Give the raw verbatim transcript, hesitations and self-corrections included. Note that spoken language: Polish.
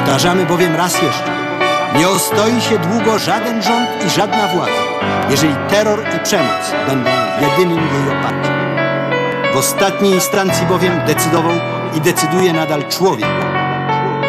Powtarzamy bowiem raz jeszcze. Nie ostoi się długo żaden rząd i żadna władza, jeżeli terror i przemoc będą jedynym jej oparciem. W ostatniej instancji bowiem decydował i decyduje nadal człowiek,